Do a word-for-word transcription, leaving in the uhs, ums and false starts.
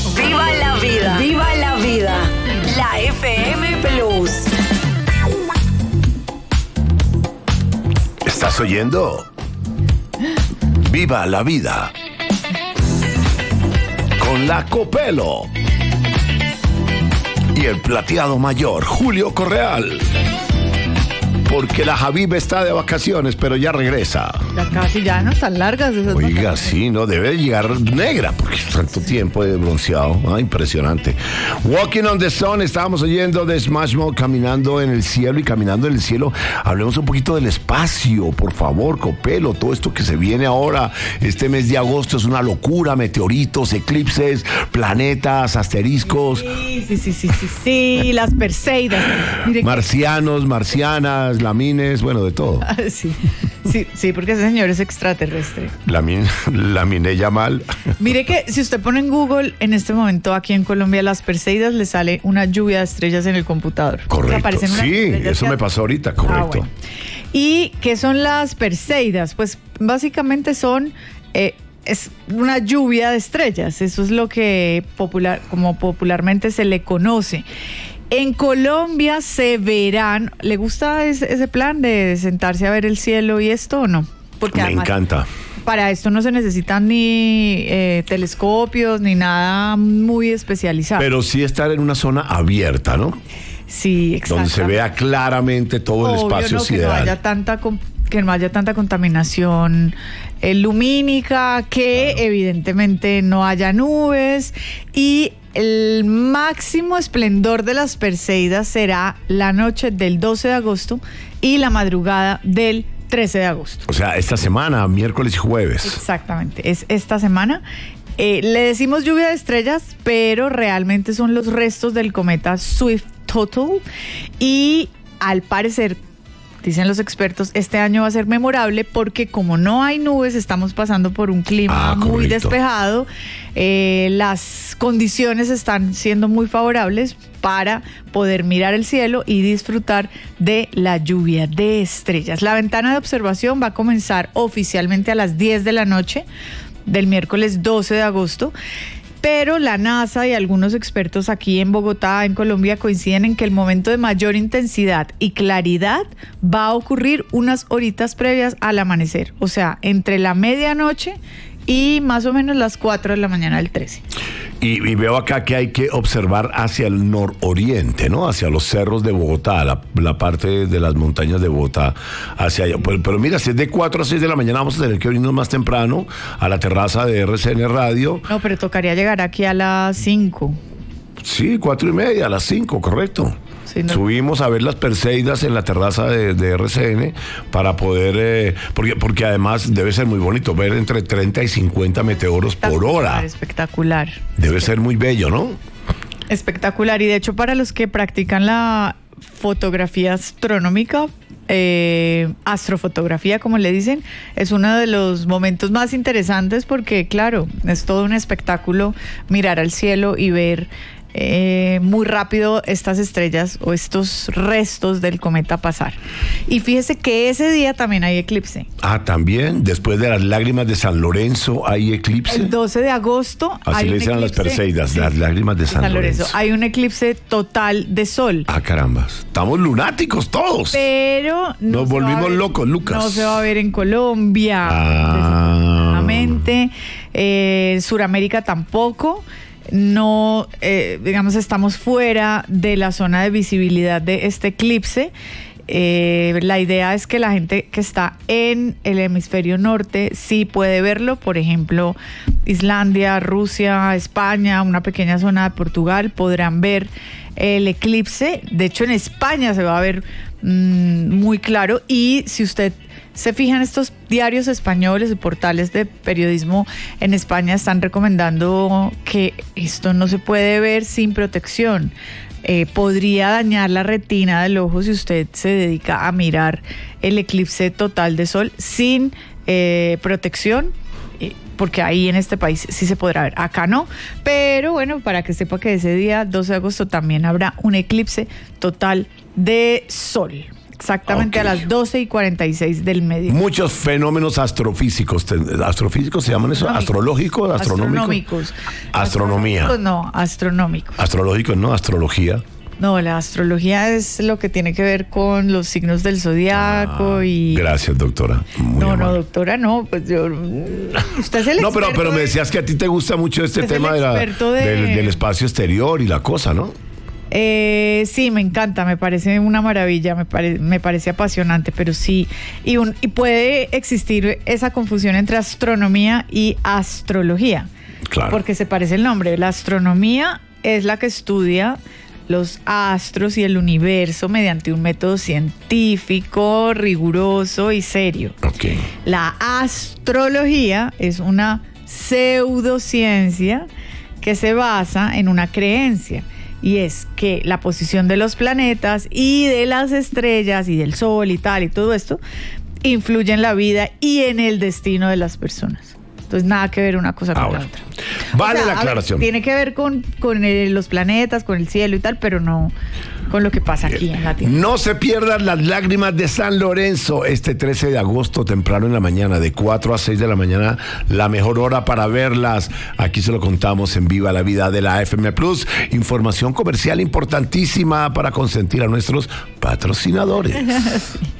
Viva la vida. Viva la vida. La F M Plus. ¿Estás oyendo? Viva la vida. Con la Copelo. Y el plateado mayor, Julio Correal. Porque la Javib está de vacaciones, pero ya regresa. Ya casi, ya no están largas esas Oiga, vacaciones. sí, no, debe llegar negra, porque tanto tiempo de bronceado. Ah, impresionante. Walking on the Sun, estábamos oyendo de Smash Mouth, Caminando en el Cielo, y Caminando en el Cielo. Hablemos un poquito del espacio, por favor, Copelo. Todo esto que se viene ahora, este mes de agosto, es una locura. Meteoritos, eclipses, planetas, asteriscos. Sí, sí, sí, sí, sí, sí, las Perseidas. Mire Marcianos, marcianas, lamines, bueno, de todo. que- sí, sí, sí, porque ese señor es extraterrestre. Lamin, laminé ya mal. Mire que si usted pone en Google, en este momento aquí en Colombia, las Perseidas, le sale una lluvia de estrellas en el computador. O sea, Correcto. aparecen unas Sí, estrellas eso que- me pasó ahorita, Ah, correcto. bueno. ¿Y qué son las Perseidas? Pues básicamente son eh, es una lluvia de estrellas. Eso es lo que popular, como popularmente se le conoce. En Colombia se verán. ¿Le gusta ese, ese plan de sentarse a ver el cielo y esto o no? Porque Me además, encanta. para esto no se necesitan ni eh, telescopios ni nada muy especializado. Pero sí estar en una zona abierta, ¿no? Sí, exacto. Donde se vea claramente todo el Obvio, espacio no, que no sideral. haya tanta com- que no haya tanta contaminación eh, lumínica, que Claro. evidentemente no haya nubes, y el máximo esplendor de las Perseidas será la noche del doce de agosto y la madrugada del trece de agosto. O sea, esta semana, miércoles y jueves. Exactamente, es esta semana. Eh, le decimos lluvia de estrellas, pero realmente son los restos del cometa Swift-Tuttle, y al parecer, dicen los expertos, este año va a ser memorable porque como no hay nubes, estamos pasando por un clima Ah, muy correcto. despejado, eh, las condiciones están siendo muy favorables para poder mirar el cielo y disfrutar de la lluvia de estrellas. La ventana de observación va a comenzar oficialmente a las diez de la noche del miércoles doce de agosto. Pero la NASA y algunos expertos aquí en Bogotá, en Colombia, coinciden en que el momento de mayor intensidad y claridad va a ocurrir unas horitas previas al amanecer. O sea, entre la medianoche y más o menos las cuatro de la mañana del trece. Y, y veo acá que hay que observar hacia el nororiente, ¿no? Hacia los cerros de Bogotá, la, la parte de las montañas de Bogotá, hacia allá. Pero, pero mira, si es de cuatro a seis de la mañana, vamos a tener que venirnos más temprano a la terraza de R C N Radio. No, pero tocaría llegar aquí a las cinco. Sí, cuatro y media, a las cinco, correcto. Sí, no. Subimos a ver las Perseidas en la terraza de, de R C N para poder, eh, porque, porque además debe ser muy bonito ver entre treinta y cincuenta meteoros por hora. Espectacular. Debe ser muy bello, ¿no? Espectacular. Y de hecho, para los que practican la fotografía astronómica, eh, astrofotografía, como le dicen, es uno de los momentos más interesantes porque, claro, es todo un espectáculo mirar al cielo y ver eh, muy rápido estas estrellas o estos restos del cometa pasar. Y fíjese que ese día también hay eclipse. Ah, también, después de las lágrimas de San Lorenzo, hay eclipse. El doce de agosto Así hay le un dicen a las eclipse- Perseidas, sí, las lágrimas de San, San Lorenzo. Lorenzo. Hay un eclipse total de sol. Ah, caramba, estamos lunáticos todos. Pero no Nos se va a volvimos ver- locos, Lucas. No se va a ver en Colombia, Ah. desafortunadamente. Eh, Suramérica tampoco. No, eh, digamos, estamos fuera de la zona de visibilidad de este eclipse. Eh, la idea es que la gente que está en el hemisferio norte sí puede verlo, por ejemplo, Islandia, Rusia, España, una pequeña zona de Portugal podrán ver el eclipse. De hecho, en España se va a ver mmm, muy claro, y si usted se fija en estos diarios españoles y portales de periodismo en España, están recomendando que esto no se puede ver sin protección. Eh, podría dañar la retina del ojo si usted se dedica a mirar el eclipse total de sol sin eh, protección, eh, porque ahí en este país sí se podrá ver, acá no. Pero bueno, para que sepa que ese día, doce de agosto, también habrá un eclipse total de sol. exactamente Ok. a las doce y cuarenta y seis del mediodía. Muchos fenómenos astrofísicos. Te- ¿Astrofísicos se llaman eso? ¿Astrológicos? ¿Astronómicos? Astronómicos. Astronomía. Astronómicos no, astronómicos. Astrológicos, ¿no? Astrología. No, la astrología es lo que tiene que ver con los signos del zodiaco Ah, y... Gracias, doctora. Muy no, no, amable. doctora, no, pues yo... Usted es el No, pero, experto pero me de- decías que a ti te gusta mucho este Usted es el tema de la- experto de- del, del espacio exterior y la cosa, ¿no? Eh, sí, me encanta, me parece una maravilla, me, pare- me parece apasionante, pero sí, y, un, y puede existir esa confusión entre astronomía y astrología, Claro. porque se parece el nombre. La astronomía es la que estudia los astros y el universo mediante un método científico, riguroso y serio. Ok. La astrología es una pseudociencia que se basa en una creencia, y es que la posición de los planetas y de las estrellas y del sol y tal y todo esto influye en la vida y en el destino de las personas. Entonces nada que ver una cosa con Ah, la bueno. otra. Vale O sea, la a ver, aclaración. tiene que ver con, con el- los planetas, con el cielo y tal, pero no con lo que pasa aquí en la Tierra. No se pierdan las lágrimas de San Lorenzo este trece de agosto, temprano en la mañana, de cuatro a seis de la mañana, la mejor hora para verlas. Aquí se lo contamos en Viva la Vida de la F M Plus. Información comercial importantísima para consentir a nuestros patrocinadores.